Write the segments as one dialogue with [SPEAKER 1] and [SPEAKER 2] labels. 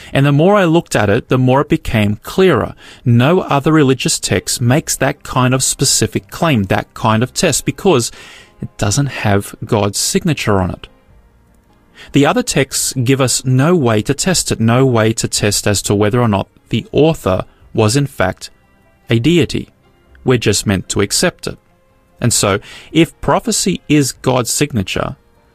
[SPEAKER 1] And the more I looked at it, the more it became clearer. No other religious text makes that kind of specific claim, that kind of test, because it doesn't have God's signature on it. The other texts give us no way to test it, no way to test as to whether or not the author was in fact a deity. We're just meant to accept it. And so, if prophecy is God's signature,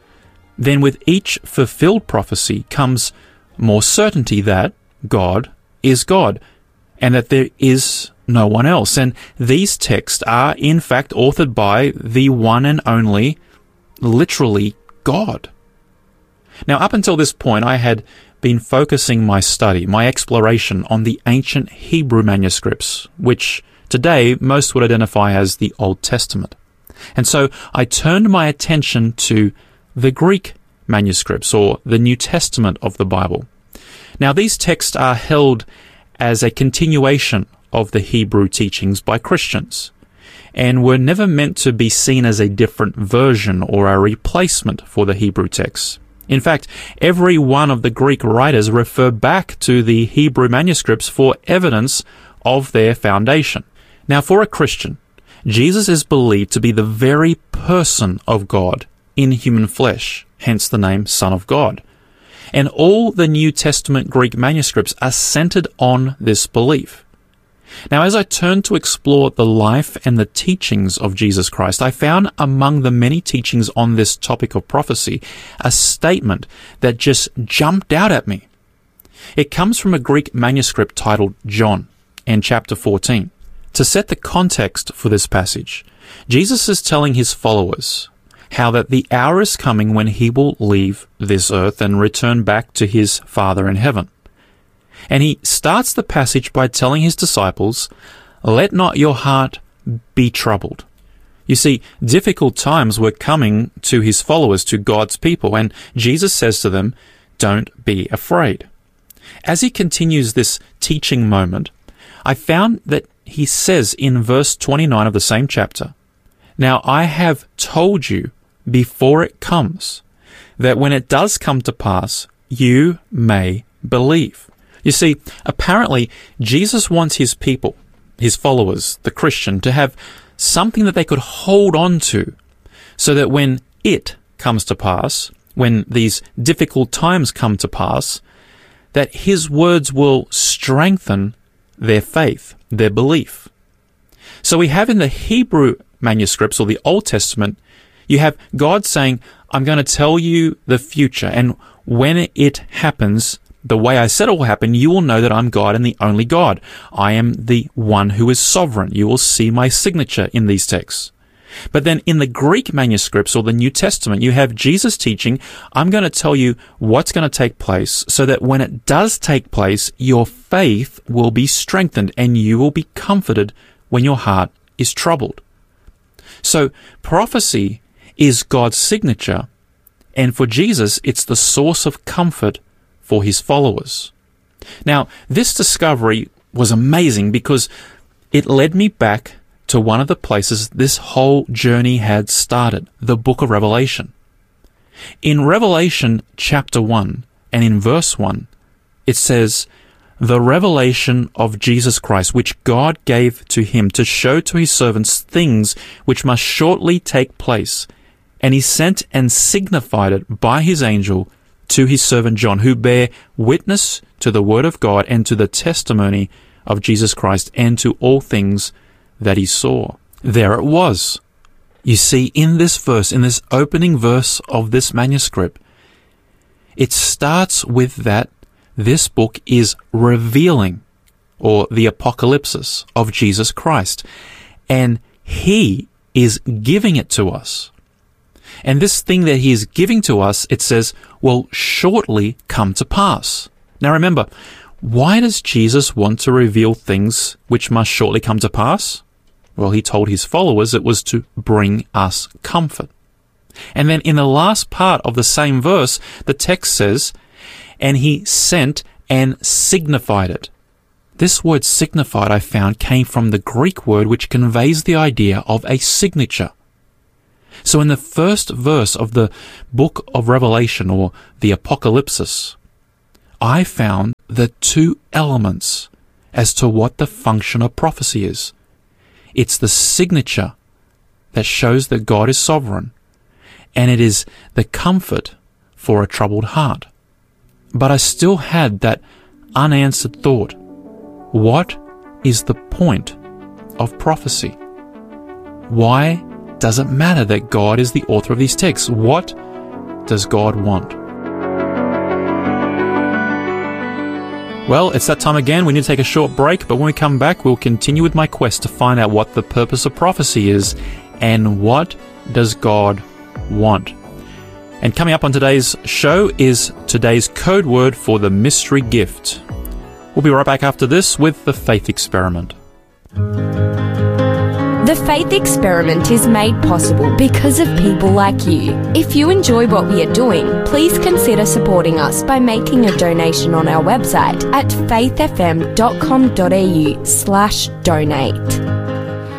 [SPEAKER 1] then with each fulfilled prophecy comes more certainty that God is God, and that there is no one else. And these texts are in fact authored by the one and only, literally, God. Now, up until this point, I had been focusing my study, my exploration on the ancient Hebrew manuscripts, which today most would identify as the Old Testament. And so I turned my attention to the Greek manuscripts, or the New Testament of the Bible. Now, these texts are held as a continuation of the Hebrew teachings by Christians, and were never meant to be seen as a different version or a replacement for the Hebrew texts. In fact, every one of the Greek writers refer back to the Hebrew manuscripts for evidence of their foundation. Now, for a Christian, Jesus is believed to be the very person of God in human flesh, hence the name Son of God. And all the New Testament Greek manuscripts are centered on this belief. Now, as I turned to explore the life and the teachings of Jesus Christ, I found among the many teachings on this topic of prophecy a statement that just jumped out at me. It comes from a Greek manuscript titled John, and chapter 14. To set the context for this passage, Jesus is telling his followers how that the hour is coming when he will leave this earth and return back to his Father in heaven. And he starts the passage by telling his disciples, "Let not your heart be troubled." You see, difficult times were coming to his followers, to God's people, and Jesus says to them, "Don't be afraid." As he continues this teaching moment, I found that he says in verse 29 of the same chapter, "Now I have told you before it comes, that when it does come to pass, you may believe." You see, apparently, Jesus wants his people, his followers, the Christian, to have something that they could hold on to, so that when it comes to pass, when these difficult times come to pass, that his words will strengthen their faith, their belief. So we have in the Hebrew manuscripts, or the Old Testament, you have God saying, "I'm going to tell you the future, and when it happens, the way I said it will happen, you will know that I'm God and the only God. I am the one who is sovereign." You will see my signature in these texts. But then in the Greek manuscripts, or the New Testament, you have Jesus teaching, "I'm going to tell you what's going to take place, so that when it does take place, your faith will be strengthened and you will be comforted when your heart is troubled." So prophecy is God's signature, and for Jesus, it's the source of comfort for his followers. Now, this discovery was amazing because it led me back to one of the places this whole journey had started, the book of Revelation. In Revelation chapter 1 and in verse 1, it says, "The revelation of Jesus Christ, which God gave to him to show to his servants things which must shortly take place. And he sent and signified it by his angel to his servant John, who bear witness to the word of God and to the testimony of Jesus Christ and to all things that he saw." There it was. You see, in this verse, in this opening verse of this manuscript, it starts with that this book is revealing, or the apocalypsis of Jesus Christ, and he is giving it to us. And this thing that he is giving to us, it says, will shortly come to pass. Now remember, why does Jesus want to reveal things which must shortly come to pass? Well, he told his followers it was to bring us comfort. And then in the last part of the same verse, the text says, "And he sent and signified it." This word signified, I found, came from the Greek word which conveys the idea of a signature. So in the first verse of the book of Revelation, or the Apocalypsis, I found the two elements as to what the function of prophecy is. It's the signature that shows that God is sovereign, and it is the comfort for a troubled heart. But I still had that unanswered thought. What is the point of prophecy? Why does it matter that God is the author of these texts? What does God want? Well, it's that time again. We need to take a short break, but when we come back, we'll continue with my quest to find out what the purpose of prophecy is and what does God want. And coming up on today's show is today's code word for the mystery gift. We'll be right back after this with the Faith Experiment.
[SPEAKER 2] The Faith Experiment is made possible because of people like you. If you enjoy what we are doing, please consider supporting us by making a donation on our website at faithfm.com.au/donate.